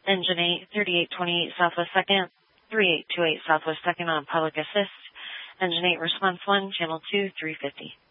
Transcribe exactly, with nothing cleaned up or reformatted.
Engine eight, thirty-eight twenty-eight Southwest second, thirty-eight twenty-eight Southwest second on public assist. Engine eight, response one, channel two, three fifty.